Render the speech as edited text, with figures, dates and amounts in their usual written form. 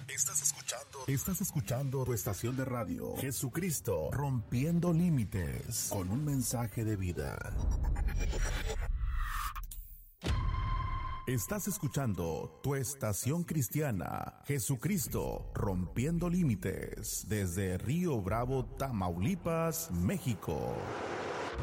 Estás escuchando tu estación de radio, Jesucristo, rompiendo límites, con un mensaje de vida. Estás escuchando tu estación cristiana, Jesucristo, rompiendo límites, desde Río Bravo, Tamaulipas, México.